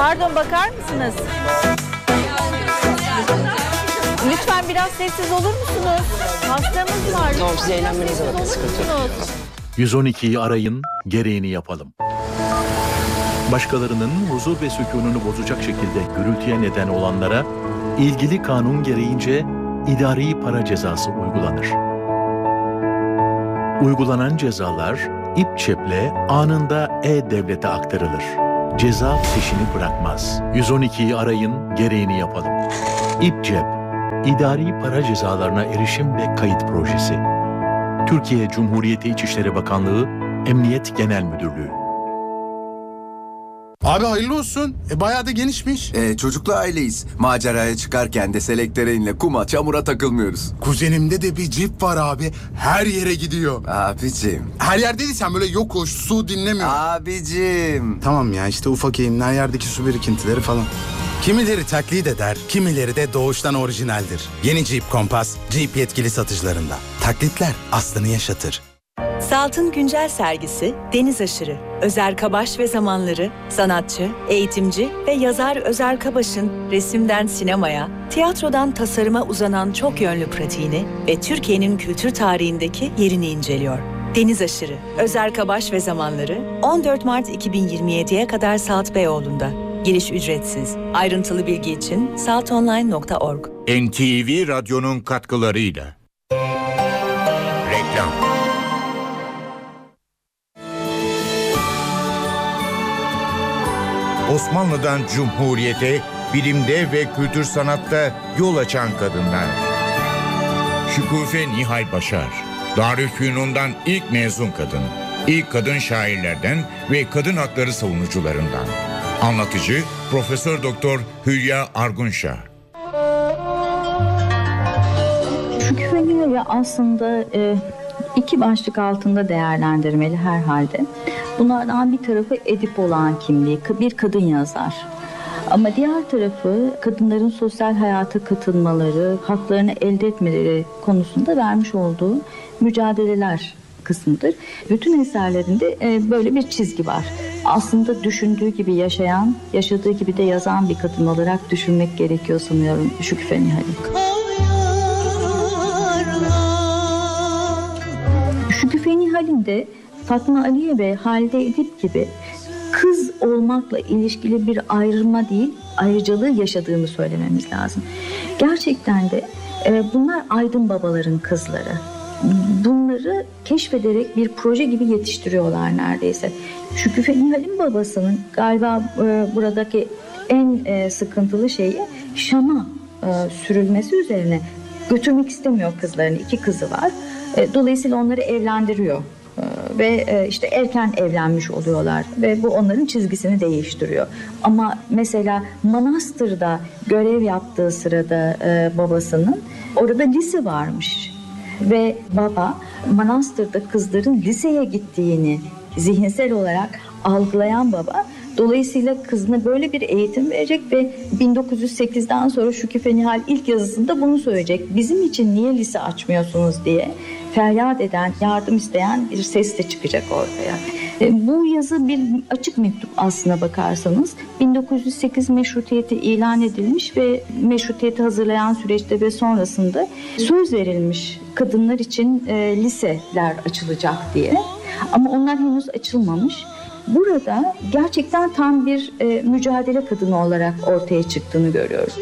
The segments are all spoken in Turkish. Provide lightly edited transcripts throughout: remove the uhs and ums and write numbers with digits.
Pardon, bakar mısınız? Lütfen biraz sessiz olur musunuz? Hastamız var. Tamam, siz eğlenmenize bakın, sıkıntı yok. 112'yi arayın, gereğini yapalım. Başkalarının huzur ve sükununu bozacak şekilde gürültüye neden olanlara ilgili kanun gereğince idari para cezası uygulanır. Uygulanan cezalar İPÇEP'le anında E-Devlet'e aktarılır. Ceza peşini bırakmaz. 112'yi arayın, gereğini yapalım. İPÇEP, İdari Para Cezalarına Erişim ve Kayıt Projesi. Türkiye Cumhuriyeti İçişleri Bakanlığı, Emniyet Genel Müdürlüğü. Abi hayırlı olsun. Bayağı da genişmiş. Çocuklu aileyiz. Maceraya çıkarken de selektöreinle kuma, çamura takılmıyoruz. Kuzenimde de bir cip var abi. Her yere gidiyor. Abicim. Her yerdeysen böyle yokuş, su dinlemiyor. Abicim. Tamam ya, işte ufak eğimler, yerdeki su birikintileri falan. Kimileri taklit eder, kimileri de doğuştan orijinaldir. Yeni Jeep Compass, Jeep yetkili satıcılarında. Taklitler aslını yaşatır. Salt'ın güncel sergisi Deniz Aşırı. Özer Kabaş ve zamanları, sanatçı, eğitimci ve yazar Özer Kabaş'ın resimden sinemaya, tiyatrodan tasarıma uzanan çok yönlü pratiğini ve Türkiye'nin kültür tarihindeki yerini inceliyor. Deniz Aşırı, Özer Kabaş ve zamanları 14 Mart 2027'ye kadar Salt Beyoğlu'nda. Giriş ücretsiz. Ayrıntılı bilgi için saltonline.org. NTV Radyo'nun katkılarıyla. Reklam. Osmanlı'dan Cumhuriyete, bilimde ve kültür sanatta yol açan kadınlar. Şükufe Nihal Başar, Darülfünun'dan ilk mezun kadın, ilk kadın şairlerden ve kadın hakları savunucularından. Anlatıcı Profesör Doktor Hülya Argunşah. Şükufe Nihal'i aslında iki başlık altında değerlendirmeli herhalde. Bunlardan bir tarafı edip olan kimliği, bir kadın yazar. Ama diğer tarafı kadınların sosyal hayata katılmaları, haklarını elde etmeleri konusunda vermiş olduğu mücadeleler kısmıdır. Bütün eserlerinde böyle bir çizgi var. Aslında düşündüğü gibi yaşayan, yaşadığı gibi de yazan bir kadın olarak düşünmek gerekiyor sanıyorum Şükufe Nihal'i. Şükufe Nihal'in de Fatma Aliye ve Halide Edip gibi kız olmakla ilişkili bir ayrılma değil, ayrıcalığı yaşadığını söylememiz lazım. Gerçekten de bunlar aydın babaların kızları. Bunları keşfederek bir proje gibi yetiştiriyorlar neredeyse. Şükufe Nihal'in babasının galiba buradaki en sıkıntılı şeyi Şam'a sürülmesi üzerine götürmek istemiyor kızlarını. 2 kızı var. Dolayısıyla onları evlendiriyor. Ve işte erken evlenmiş oluyorlar ve bu onların çizgisini değiştiriyor. Ama mesela Manastır'da görev yaptığı sırada babasının orada lise varmış ve baba Manastır'da kızların liseye gittiğini zihinsel olarak algılayan baba, dolayısıyla kızına böyle bir eğitim verecek ve 1908'den sonra Şükufe Nihal ilk yazısında bunu söyleyecek. Bizim için niye lise açmıyorsunuz diye feryat eden, yardım isteyen bir ses de çıkacak ortaya. Bu yazı bir açık mektup aslına bakarsanız. 1908 meşrutiyeti ilan edilmiş ve meşrutiyeti hazırlayan süreçte ve sonrasında söz verilmiş kadınlar için liseler açılacak diye. Ama onlar henüz açılmamış. Burada gerçekten tam bir mücadele kadını olarak ortaya çıktığını görüyoruz.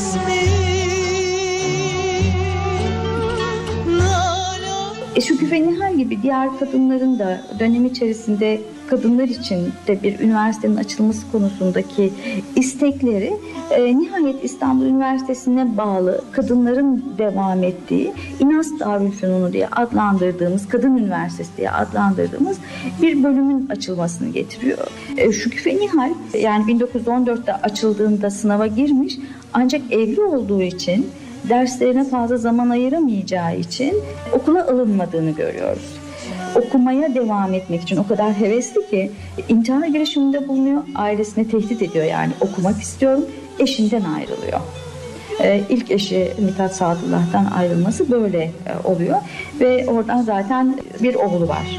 Şükufe Nihal gibi diğer kadınların da dönem içerisinde kadınlar için de bir üniversitenin açılması konusundaki istekleri nihayet İstanbul Üniversitesi'ne bağlı kadınların devam ettiği İnas Darülfünunu diye adlandırdığımız, Kadın Üniversitesi diye adlandırdığımız bir bölümün açılmasını getiriyor. Şükufe Nihal yani 1914'te açıldığında sınava girmiş ancak evli olduğu için derslerine fazla zaman ayıramayacağı için okula alınmadığını görüyoruz. Okumaya devam etmek için o kadar hevesli ki intihar girişiminde bulunuyor, ailesine tehdit ediyor yani okumak istiyorum, eşinden ayrılıyor. İlk eşi Mithat Sadullah'tan ayrılması böyle oluyor ve oradan zaten bir oğlu var.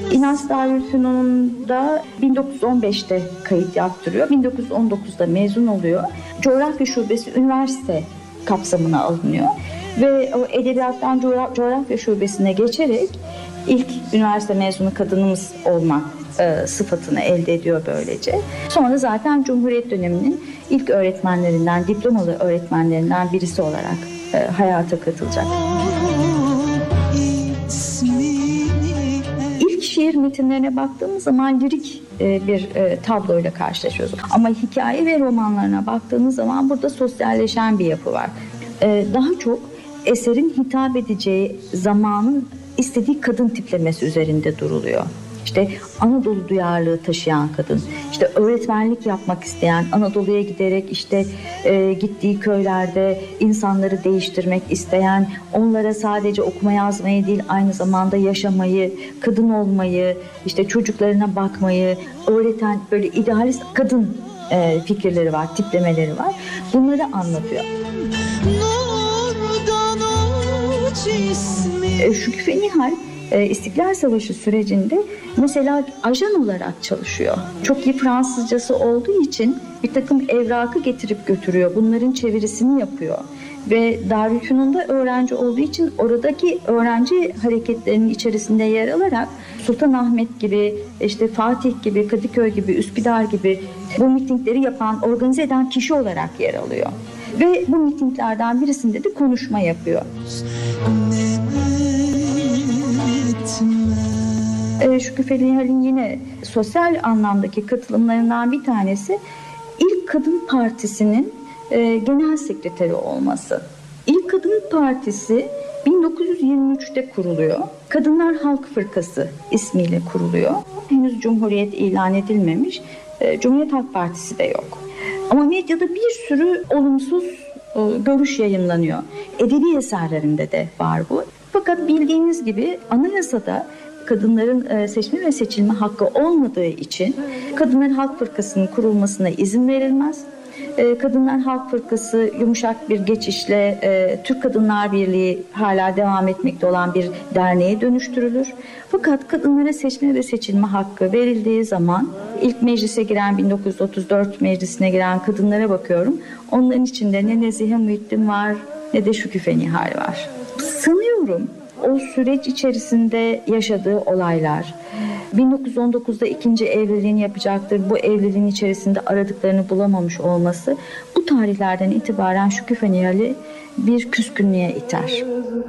İnas Darülfünun'da 1915'te kayıt yaptırıyor. 1919'da mezun oluyor. Coğrafya Şubesi üniversite kapsamına alınıyor. Ve o edebiyattan coğrafya şubesine geçerek ilk üniversite mezunu kadınımız olma sıfatını elde ediyor böylece. Sonra zaten Cumhuriyet döneminin ilk öğretmenlerinden, diplomalı öğretmenlerinden birisi olarak hayata katılacak. İlk şiir metinlerine baktığımız zaman lirik bir tabloyla karşılaşıyoruz. Ama hikaye ve romanlarına baktığımız zaman burada sosyalleşen bir yapı var. Daha çok eserin hitap edeceği zamanın istediği kadın tiplemesi üzerinde duruluyor. İşte Anadolu duyarlılığı taşıyan kadın, işte öğretmenlik yapmak isteyen, Anadolu'ya giderek işte gittiği köylerde insanları değiştirmek isteyen, onlara sadece okuma yazmayı değil aynı zamanda yaşamayı, kadın olmayı, işte çocuklarına bakmayı öğreten böyle idealist kadın fikirleri var, tiplemeleri var. Bunları anlatıyor. Şüküfe Nihal İstiklal Savaşı sürecinde mesela ajan olarak çalışıyor. Çok iyi Fransızcası olduğu için bir takım evrakı getirip götürüyor. Bunların çevirisini yapıyor. Ve Darülfünun'da öğrenci olduğu için oradaki öğrenci hareketlerinin içerisinde yer alarak Sultanahmet gibi, işte Fatih gibi, Kadıköy gibi, Üsküdar gibi bu mitingleri yapan, organize eden kişi olarak yer alıyor. Ve bu mitinglerden birisinde de konuşma yapıyor. Şüküfe Nihal'in yine sosyal anlamdaki katılımlarından bir tanesi İlk Kadın Partisi'nin genel sekreteri olması. İlk Kadın Partisi 1923'te kuruluyor. Kadınlar Halk Fırkası ismiyle kuruluyor. Henüz Cumhuriyet ilan edilmemiş. Cumhuriyet Halk Partisi de yok. Ama medyada bir sürü olumsuz görüş yayımlanıyor. Edebi eserlerinde de var bu. Fakat bildiğiniz gibi anayasada kadınların seçme ve seçilme hakkı olmadığı için Kadınlar Halk Fırkası'nın kurulmasına izin verilmez. Kadınlar Halk Fırkası yumuşak bir geçişle Türk Kadınlar Birliği hala devam etmekte olan bir derneğe dönüştürülür. Fakat kadınlara seçme ve seçilme hakkı verildiği zaman ilk meclise giren 1934 meclisine giren kadınlara bakıyorum. Onların içinde ne Nezihe Muhittin var ne de Şüküfe Nihal var. Sanıyorum o süreç içerisinde yaşadığı olaylar, 1919'da ikinci evliliğini yapacaktır. Bu evliliğin içerisinde aradıklarını bulamamış olması bu tarihlerden itibaren Şüküfe Nihal'i bir küskünlüğe iter.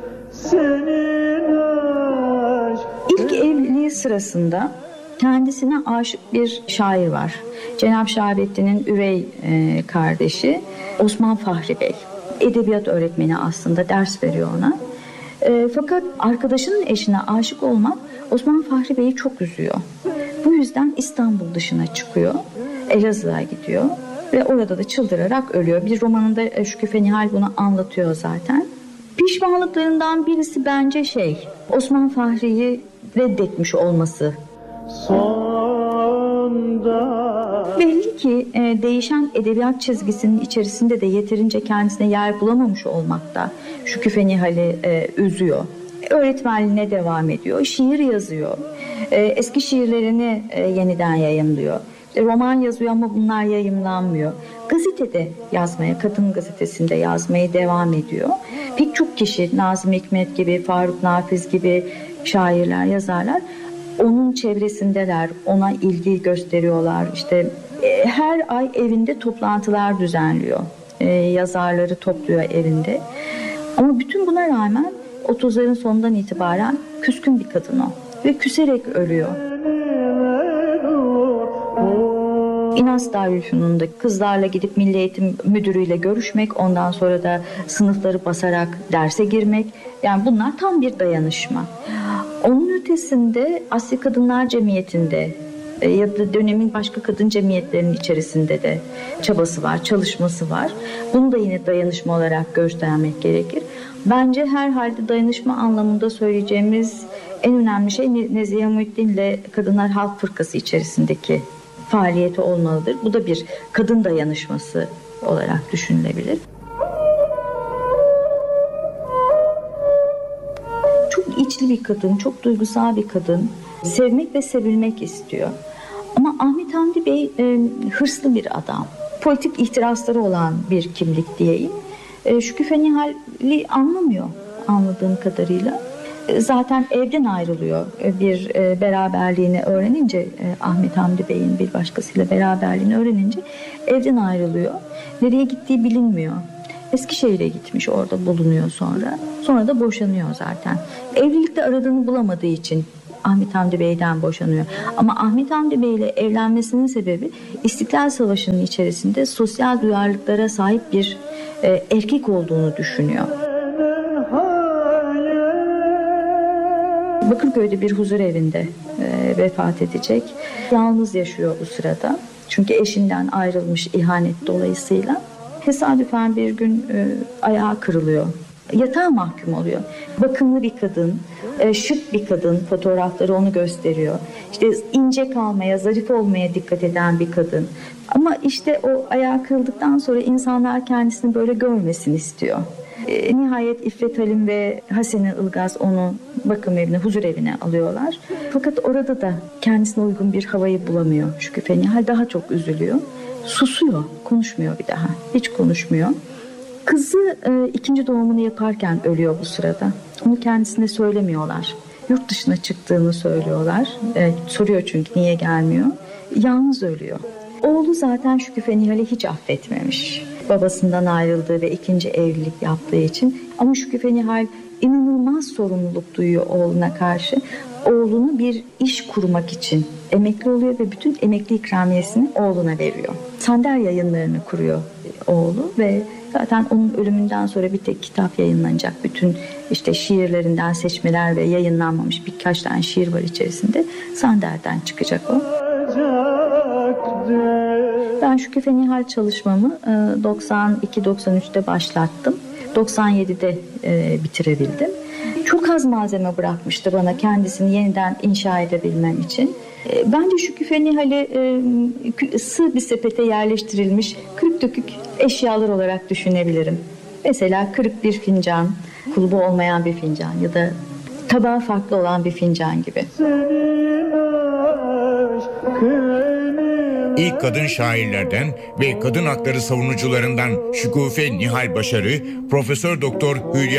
İlk evliliği sırasında kendisine aşık bir şair var. Cenab-ı Şahabettin'in üvey kardeşi Osman Fahri Bey. Edebiyat öğretmeni aslında, ders veriyor ona. Fakat arkadaşının eşine aşık olmak Osman Fahri Bey'i çok üzüyor. Bu yüzden İstanbul dışına çıkıyor. Elazığ'a gidiyor ve orada da çıldırarak ölüyor. Bir romanında Şüküfe Nihal bunu anlatıyor zaten. Pişmanlıklarından birisi bence Osman Fahri'yi reddetmiş olması. Belli ki değişen edebiyat çizgisinin içerisinde de yeterince kendisine yer bulamamış olmakta Şüküfe Nihal'i üzüyor. Öğretmenliğine devam ediyor, şiir yazıyor, eski şiirlerini yeniden yayımlıyor. Roman yazıyor ama bunlar yayımlanmıyor. Gazetede yazmaya, Kadın Gazetesi'nde yazmaya devam ediyor. Pek çok kişi, Nazım Hikmet gibi, Faruk Nafiz gibi şairler, yazarlar onun çevresindeler, ona ilgi gösteriyorlar. İşte her ay evinde toplantılar düzenliyor. Yazarları topluyor evinde. Ama bütün buna rağmen 30'ların sonundan itibaren küskün bir kadın o. Ve küserek ölüyor. İnas Darülfünun'da kızlarla gidip Milli Eğitim Müdürü'yle görüşmek, ondan sonra da sınıfları basarak derse girmek. Yani bunlar tam bir dayanışma. Onun ötesinde Asya Kadınlar Cemiyeti'nde ya da dönemin başka kadın cemiyetlerinin içerisinde de çabası var, çalışması var. Bunu da yine dayanışma olarak göstermek gerekir. Bence herhalde dayanışma anlamında söyleyeceğimiz en önemli şey Nezihe Muhittin ile Kadınlar Halk Fırkası içerisindeki faaliyeti olmalıdır. Bu da bir kadın dayanışması olarak düşünülebilir. Çok içli bir kadın, çok duygusal bir kadın. Sevmek ve sevilmek istiyor. Ama Ahmet Hamdi Bey hırslı bir adam. Politik ihtirasları olan bir kimlik diyeyim. Şükufe Nihal'i anlamıyor anladığım kadarıyla. Zaten evden ayrılıyor. Bir beraberliğini öğrenince, Ahmet Hamdi Bey'in bir başkasıyla beraberliğini öğrenince evden ayrılıyor. Nereye gittiği bilinmiyor. Eskişehir'e gitmiş, orada bulunuyor sonra. Sonra da boşanıyor zaten. Evlilikte aradığını bulamadığı için Ahmet Hamdi Bey'den boşanıyor. Ama Ahmet Hamdi Bey ile evlenmesinin sebebi İstiklal Savaşı'nın içerisinde sosyal duyarlılıklara sahip bir erkek olduğunu düşünüyor. Bakırköy'de bir huzur evinde vefat edecek. Yalnız yaşıyor bu sırada. Çünkü eşinden ayrılmış ihanet dolayısıyla. Tesadüfen bir gün ayağı kırılıyor. Yatağa mahkum oluyor. Bakımlı bir kadın, şık bir kadın, fotoğrafları onu gösteriyor. İşte ince kalmaya, zarif olmaya dikkat eden bir kadın. Ama işte o ayağı kırıldıktan sonra insanlar kendisini böyle görmesin istiyor. Nihayet İffet Halim ve Hasene Ilgaz onu bakım evine, huzur evine alıyorlar. Fakat orada da kendisine uygun bir havayı bulamıyor Şükufe Nihal. Daha çok üzülüyor. Susuyor, konuşmuyor bir daha. Hiç konuşmuyor. Kızı ikinci doğumunu yaparken ölüyor bu sırada. Onu kendisine söylemiyorlar. Yurt dışına çıktığını söylüyorlar. Soruyor çünkü niye gelmiyor. Yalnız ölüyor. Oğlu zaten Şükufe Nihal'i hiç affetmemiş. Babasından ayrıldığı ve ikinci evlilik yaptığı için. Ama Şükufe Nihal inanılmaz sorumluluk duyuyor oğluna karşı. Oğlunu bir iş kurmak için emekli oluyor ve bütün emekli ikramiyesini oğluna veriyor. Sander Yayınlarını kuruyor oğlu ve zaten onun ölümünden sonra bir tek kitap yayınlanacak. Bütün işte şiirlerinden seçmeler ve yayınlanmamış birkaç tane şiir var içerisinde. Sander'den çıkacak o. Ben Şükufe Nihal çalışmamı 92-93'te başlattım. 97'de bitirebildim. Çok az malzeme bırakmıştı bana kendisini yeniden inşa edebilmem için. Bence Şükufe Nihal'i sığ bir sepete yerleştirilmiş kırık dökük eşyalar olarak düşünebilirim. Mesela kırık bir fincan, kulbu olmayan bir fincan ya da tabağı farklı olan bir fincan gibi. İlk kadın şairlerden ve kadın hakları savunucularından Şükufe Nihal Başarı, Profesör Doktor Hülya